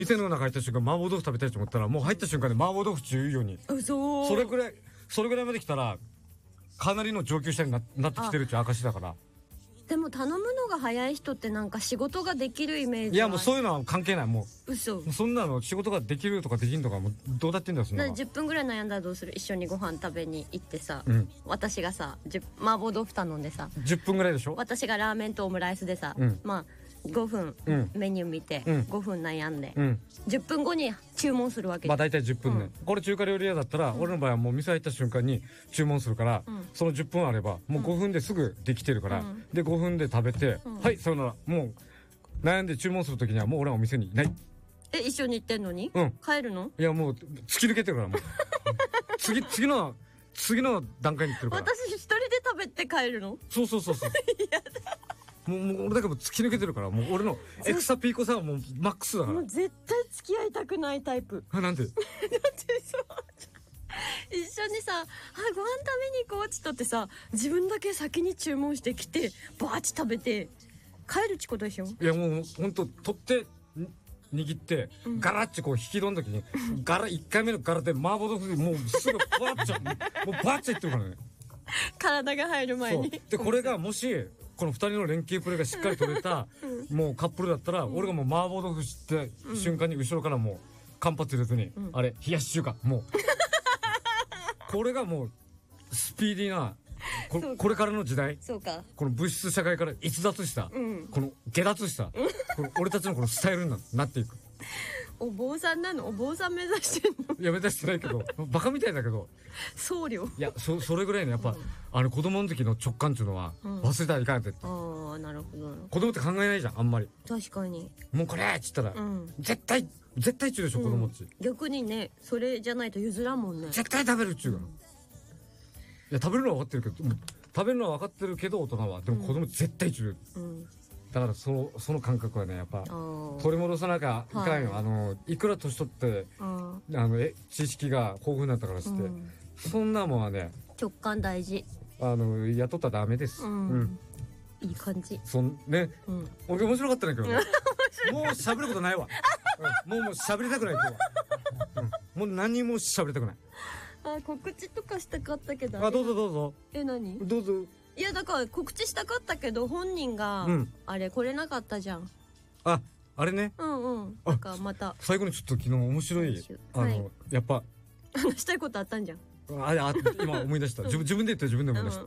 店の中入った瞬間麻婆豆腐食べたいと思ったらもう入った瞬間で麻婆豆腐って言うように、それぐらいまで来たらかなりの上級者になってきてるっていう証だから。 でも頼むのが早い人ってなんか仕事ができるイメージ。 いやもうそういうのは関係ない。もう嘘。 そんなの仕事ができるとかできんとかもうどうだってんだよそんなの。 10分ぐらい悩んだらどうする？一緒にご飯食べに行ってさ、 うん、 私がさ麻婆豆腐頼んでさ 10分ぐらいでしょ。 私がラーメンとオムライスでさ、 うん、 まあ5分、 うん、 メニュー見て、 うん、 5分悩んで、 うん、 10分後に注文するわけ。 まあ大体10分ね、 うん、 これ中華料理屋だったら、俺の場合はもう店入った瞬間に注文するから、その10分あればもう5分ですぐできてるから、で5分で食べて、はいさよなら。もう悩んで注文する時にはもう俺はお店にいない。 一緒に行ってんのに、帰るの？いやもう突き抜けてるからもう次の段階に行ってるから。 私一人で食べて帰るの？ そうやだもう俺だけも突き抜けてるから、もう俺のエクサピーコさはもうマックスだから。もう絶対付き合いたくないタイプ。 なんで？ だってそう一緒にさ、ご飯食べに行こうっつったってさ、自分だけ先に注文してきてバーッチ食べて帰るっちことでしょ。 いやもうほんと取って握ってガラッチこう引き取ん時にガラ1回目のガラで麻婆豆腐でもうすぐバッチャもうバッチャいってるからね体が入る前に。 でこれがもしこの2人の連携プレーがしっかり取れたもうカップルだったら、俺がもう麻婆豆腐して瞬間に後ろからもう間髪入れずに、あれ冷やし中華もうこれがもうスピーディーなこれからの時代。 そうか。 この物質社会から逸脱した、この下脱したこの俺たちのこのスタイルになっていく。 お坊さんなの？お坊さん目指してんの？ いや目指してないけどバカみたいだけど僧侶。 いやそれぐらいのやっぱ、子供の時の直感っていうのは忘れたらいかんって。 ああなるほど。 子供って考えないじゃんあんまり。 確かに。 もうこれっつったら、絶対っちゅうでしょ、子供っち。 逆にねそれじゃないと譲らんもんね。 絶対食べるっちゅうから、いや食べるのは分かってるけど、食べるのは分かってるけど大人はでも子供絶対っちゅう、だからその感覚はねやっぱ取り戻さなきゃいかんよ。いくら年取って知識が豊富になったからって、そんなもんはね直感大事。 雇ったらダメです。 いい感じ。 ね、俺面白かったんだけどねもう喋ることないわ。もう喋りたくない今日は。もう何も喋りたくない。 告知とかしたかったけど。 どうぞ。 何？ どうぞ。 いやだから告知したかったけど本人があれ来れなかったじゃん。 あれね。 なんかまた最後にちょっと昨日面白いやっぱしたいことあったんじゃん。 今思い出した。自分で言って自分で思い出した。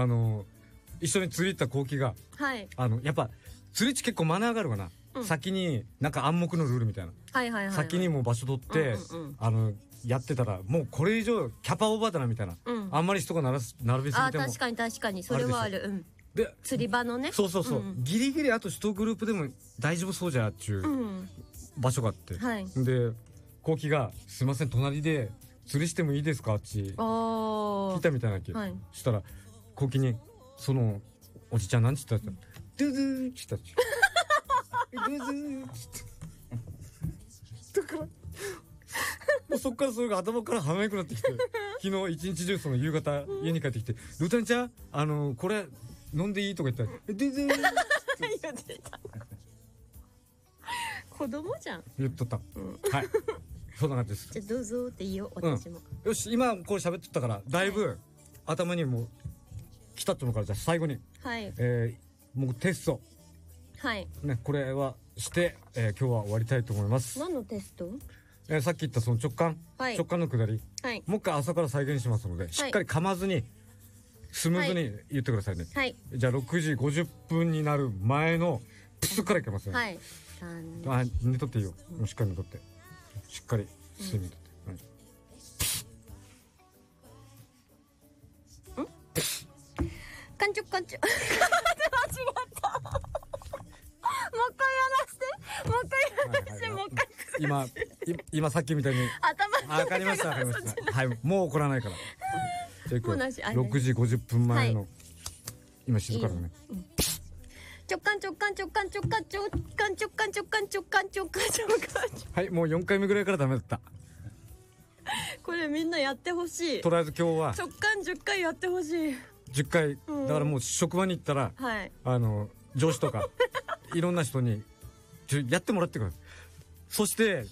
一緒に釣り行った後期がやっぱ釣り地結構マナーがあるかな。先になんか暗黙のルールみたいな。先にもう場所取ってやってたらもうこれ以上キャパオーバーだなみたいな。あんまり人が並べすぎても。 確かにそれはある。で釣り場のね。 そうギリギリあと1グループでも大丈夫そうじゃっちゅう場所があって、で後期が「すいません隣で釣りしてもいいですか?」って聞いたみたいなき。そしたら後期にそのおじちゃんなんつったって「ドゥドゥ」って言ったっちゅう。ドゥドゥってだからもうそっからそれが頭から離れなくなってきて、昨日一日中その夕方家に帰ってきて「ルータンちゃんこれ飲んでいい?」とか言ったら「ドゥドゥ」 子供じゃん。 言っとった。はいそんな感じです。 じゃあどうぞって言おう私も。 よし今これ喋っとったからだいぶ頭にも来たと思うから、じゃあ最後にもうテストねこれはして今日は終わりたいと思います。 何のテスト？ さっき言ったその直感のくだり、もう一回朝から再現しますので、しっかり噛まずにスムーズに言ってくださいね。じゃあ6時50分になる前のプスからいけますね。寝とっていいよ。しっかり寝とってしっかり睡眠とって。 カンチョ間違ったもう一回やらせてもう一回今さっきみたいにわかりましたはいもう怒らないから。じゃあ行くよ。6時50分前の今静かだね。 直感はいもう4回目ぐらいからダメだった。 これみんなやってほしい。 とりあえず今日は直感10回やってほしい。 10回だからもう職場に行ったら上司とかいろんな人にやってもらってくる。 そして